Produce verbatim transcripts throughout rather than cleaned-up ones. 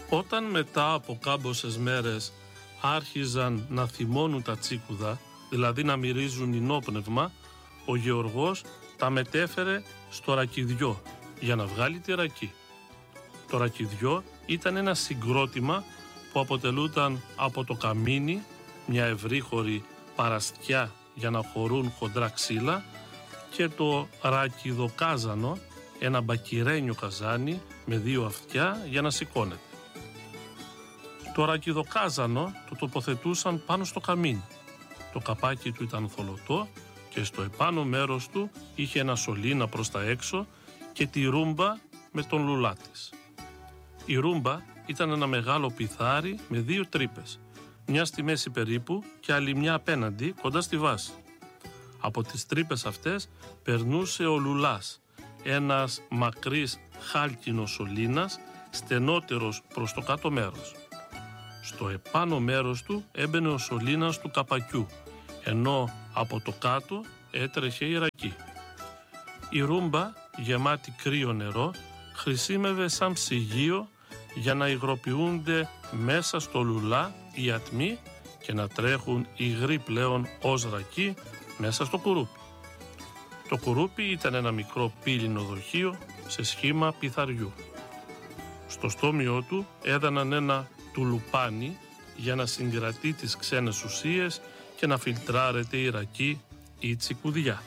Όταν μετά από κάμποσες μέρες άρχιζαν να θυμώνουν τα τσίκουδα, δηλαδή να μυρίζουν ινόπνευμα, ο γεωργός τα μετέφερε στο ρακιδιό για να βγάλει τη ρακή. Το ρακιδιό ήταν ένα συγκρότημα που αποτελούταν από το καμίνι, μια ευρύχωρη παραστιά για να χωρούν χοντρά ξύλα, και το ρακιδοκάζανο, ένα μπακυρένιο καζάνι με δύο αυτιά για να σηκώνεται. Το ρακιδοκάζανο το τοποθετούσαν πάνω στο καμίνι. Το καπάκι του ήταν θολωτό και στο επάνω μέρος του είχε ένα σωλήνα προς τα έξω και τη ρούμπα με τον λουλά της. Η ρούμπα ήταν ένα μεγάλο πιθάρι με δύο τρύπες, μια στη μέση περίπου και άλλη μια απέναντι κοντά στη βάση. Από τις τρύπες αυτές περνούσε ο λουλάς, ένας μακρύς χάλκινος σωλήνας, στενότερος προς το κάτω μέρος. Στο επάνω μέρος του έμπαινε ο σωλήνας του καπακιού, ενώ από το κάτω έτρεχε η ρακή. Η ρούμπα, γεμάτη κρύο νερό, χρησίμευε σαν ψυγείο για να υγροποιούνται μέσα στο λουλά οι ατμοί και να τρέχουν υγροί πλέον ως ρακή μέσα στο κουρούπι. Το κουρούπι ήταν ένα μικρό πύληνο δοχείο σε σχήμα πιθαριού. Στο στόμιο του έδαναν ένα τουλουπάνι για να συγκρατεί τις ξένες ουσίες και να φιλτράρεται η ρακή ή τσικουδιά.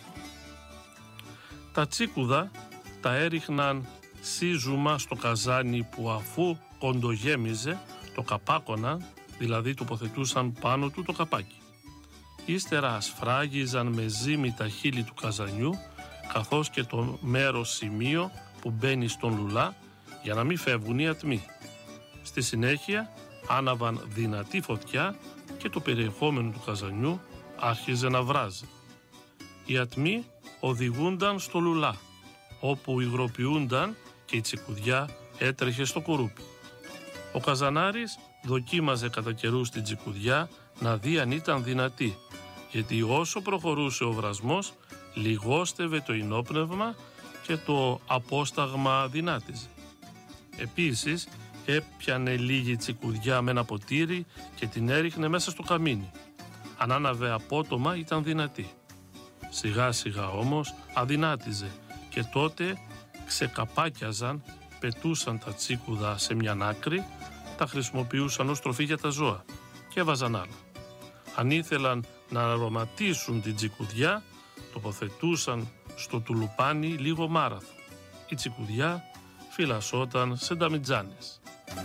Τα τσίκουδα τα έριχναν σύζουμα στο καζάνι που, αφού κοντογέμιζε, το καπάκωναν, δηλαδή τοποθετούσαν πάνω του το καπάκι. Ύστερα ασφράγιζαν με ζύμη τα χείλη του καζανιού, καθώς και το μέρος σημείο που μπαίνει στον λουλά για να μην φεύγουν οι ατμοί. Στη συνέχεια άναβαν δυνατή φωτιά και το περιεχόμενο του καζανιού άρχιζε να βράζει. Οι ατμοί οδηγούνταν στο λουλά, όπου υγροποιούνταν και η τσικουδιά έτρεχε στο κουρούπι. Ο καζανάρης δοκίμαζε κατά καιρούς την τσικουδιά να δει αν ήταν δυνατή, γιατί όσο προχωρούσε ο βρασμός λιγόστευε το ινόπνευμα και το απόσταγμα δυνάτιζε. Επίσης έπιανε λίγη τσικουδιά με ένα ποτήρι και την έριχνε μέσα στο καμίνι. Αν άναβε απότομα ήταν δυνατή. Σιγά σιγά όμως αδυνάτιζε και τότε ξεκαπάκιαζαν, πετούσαν τα τσίκουδα σε μια άκρη, τα χρησιμοποιούσαν ως τροφή για τα ζώα και έβαζαν άλλα. Αν ήθελαν να αρωματίσουν την τσικουδιά, τοποθετούσαν στο τουλουπάνι λίγο μάραθο. Η τσικουδιά φυλασσόταν σε νταμιτζάνες.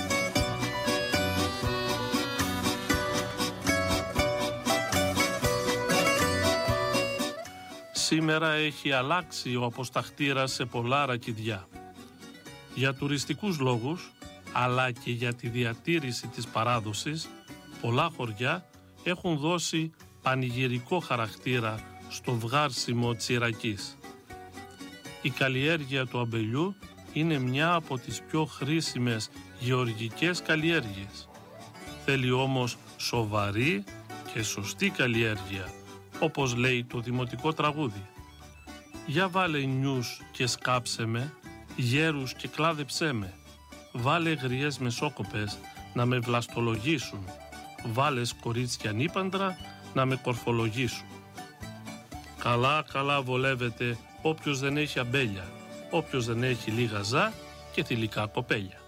Σήμερα έχει αλλάξει ο αποσταχτήρας σε πολλά ρακιδιά. Για τουριστικούς λόγους, αλλά και για τη διατήρηση της παράδοσης, πολλά χωριά έχουν δώσει πανηγυρικό χαρακτήρα στο βγάρσιμο της ρακής. Η καλλιέργεια του αμπελιού είναι μια από τις πιο χρήσιμες γεωργικές καλλιέργειες. Θέλει όμως σοβαρή και σωστή καλλιέργεια, όπως λέει το δημοτικό τραγούδι. Για βάλε νιούς και σκάψε με, γέρους και κλάδεψέ με. Βάλε γριές μεσόκοπες να με βλαστολογήσουν. Βάλε κορίτσια νήπαντρα να με κορφολογήσουν. Καλά καλά βολεύεται όποιος δεν έχει αμπέλια, όποιος δεν έχει λίγα ζά και θηλυκά κοπέλια.